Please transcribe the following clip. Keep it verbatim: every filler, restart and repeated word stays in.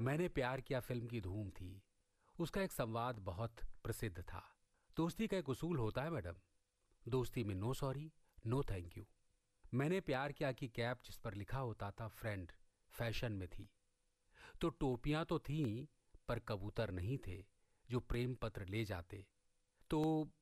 मैंने प्यार किया फिल्म की धूम थी। उसका एक संवाद बहुत प्रसिद्ध था। दोस्ती का एक उसूल होता है मैडम, दोस्ती में no sorry no thank you. मैंने प्यार किया कि कैप जिस पर लिखा होता था फ्रेंड फैशन में थी। तो टोपियां तो थीं पर कबूतर नहीं थे जो प्रेम पत्र ले जाते। तो